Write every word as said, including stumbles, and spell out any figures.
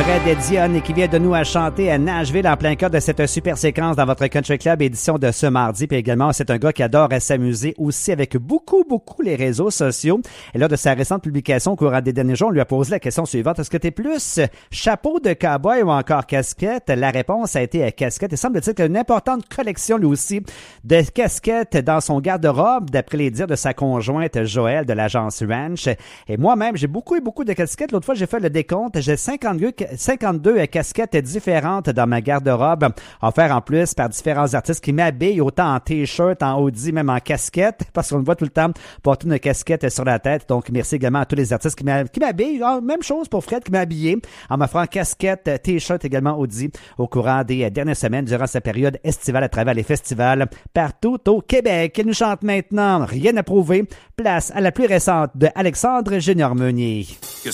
Fred Dionne qui vient de nous à chanter à Nashville en plein cœur de cette super séquence dans votre Country Club édition de ce mardi. Puis également, c'est un gars qui adore s'amuser aussi avec beaucoup, beaucoup les réseaux sociaux. Et lors de sa récente publication au courant des derniers jours, on lui a posé la question suivante. Est-ce que tu es plus chapeau de cowboy ou encore casquette? La réponse a été casquette. Il semble-t-il qu'il y a une importante collection, lui aussi, de casquettes dans son garde-robe, d'après les dires de sa conjointe Joëlle de l'agence Ranch. Et moi-même, j'ai beaucoup et beaucoup de casquettes. L'autre fois, j'ai fait le décompte. J'ai cinquante-deux, cinquante-deux casquettes différentes dans ma garde-robe, offertes en plus par différents artistes qui m'habillent autant en t-shirt, en hoodie, même en casquette, parce qu'on me voit tout le temps porter une casquette sur la tête. Donc, merci également à tous les artistes qui m'habillent. Même chose pour Fred qui m'a habillé en m'offrant casquette, t-shirt, également hoodie au courant des dernières semaines durant cette période estivale à travers les festivals partout au Québec. Il nous chante maintenant Rien à prouver. Place à la plus récente de Alexandre Junior Meunier.